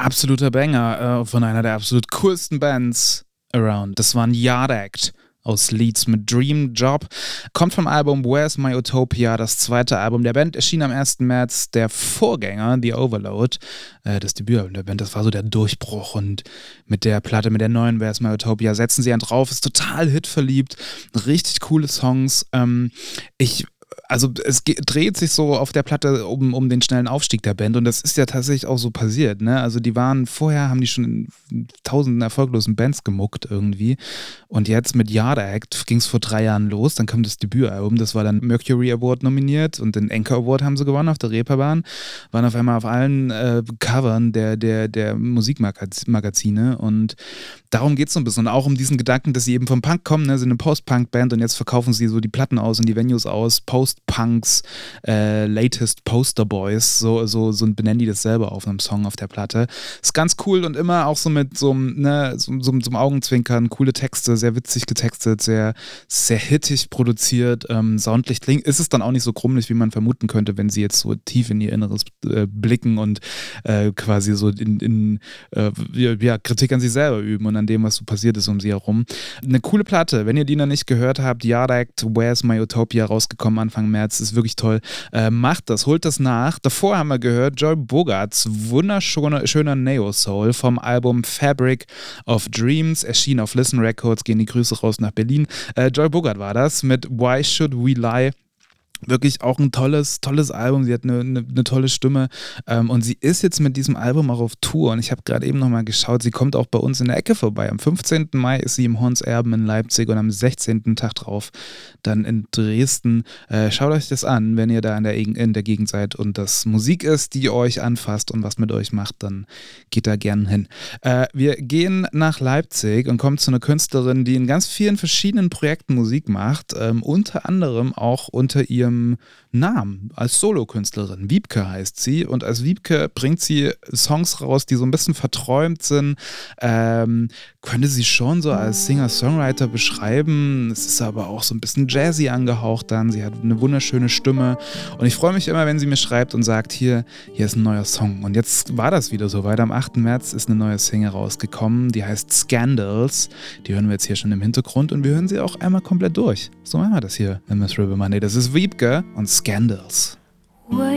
absoluter Banger von einer der absolut coolsten Bands around. Das waren Yard Act aus Leeds mit Dream Job. Kommt vom Album Where's My Utopia, das zweite Album der Band, erschien am 1. März. Der Vorgänger, The Overload, das Debütalbum der Band, das war so der Durchbruch. Und mit der Platte, mit der neuen Where's My Utopia, setzen sie einen drauf, ist total hitverliebt, richtig coole Songs. Also es dreht sich so auf der Platte um den schnellen Aufstieg der Band und das ist ja tatsächlich auch so passiert, ne? Also haben die schon in tausenden erfolglosen Bands gemuckt irgendwie und jetzt mit Yard Act ging es vor 3 Jahren los, dann kam das Debütalbum, das war dann Mercury Award nominiert und den Anchor Award haben sie gewonnen auf der Reeperbahn, waren auf einmal auf allen Covern der Musikmagazine und darum geht es so ein bisschen und auch um diesen Gedanken, dass sie eben vom Punk kommen, ne? Sie sind eine Post-Punk-Band und jetzt verkaufen sie so die Platten aus und die Venues aus, Post-Punks, Latest Poster Boys, so benennen die das selber auf einem Song auf der Platte. Ist ganz cool und immer auch so mit so einem Augenzwinkern, coole Texte, sehr witzig getextet, sehr, sehr hittig produziert, soundlich klingt. Ist es dann auch nicht so krummelig, wie man vermuten könnte, wenn sie jetzt so tief in ihr Inneres blicken und quasi so in Kritik an sich selber üben und an dem, was so passiert ist um sie herum. Eine coole Platte, wenn ihr die noch nicht gehört habt, Yard Act, Where's My Utopia, rausgekommen Anfang März, ist wirklich toll. Macht das, holt das nach. Davor haben wir gehört Joy Bogarts wunderschöner Neo-Soul vom Album Fabric of Dreams, erschien auf Listen Records, gehen die Grüße raus nach Berlin. Joy Bogart war das mit Why Should We Lie? Wirklich auch ein tolles Album. Sie hat eine tolle Stimme und sie ist jetzt mit diesem Album auch auf Tour und ich habe gerade eben nochmal geschaut, sie kommt auch bei uns in der Ecke vorbei. Am 15. Mai ist sie im Horns Erben in Leipzig und am 16. Tag drauf dann in Dresden. Schaut euch das an, wenn ihr da in der Gegend seid und das Musik ist, die euch anfasst und was mit euch macht, dann geht da gern hin. Wir gehen nach Leipzig und kommen zu einer Künstlerin, die in ganz vielen verschiedenen Projekten Musik macht, unter anderem auch unter ihrem Namen als Solokünstlerin. Wiebke heißt sie und als Wiebke bringt sie Songs raus, die so ein bisschen verträumt sind. Könnte sie schon so als Singer-Songwriter beschreiben. Es ist aber auch so ein bisschen jazzy angehaucht dann. Sie hat eine wunderschöne Stimme und ich freue mich immer, wenn sie mir schreibt und sagt, hier ist ein neuer Song. Und jetzt war das wieder so weit. Am 8. März ist eine neue Single rausgekommen, die heißt Scandals. Die hören wir jetzt hier schon im Hintergrund und wir hören sie auch einmal komplett durch. So machen wir das hier in Miss River Monday. Das ist Wiebke und Scandals.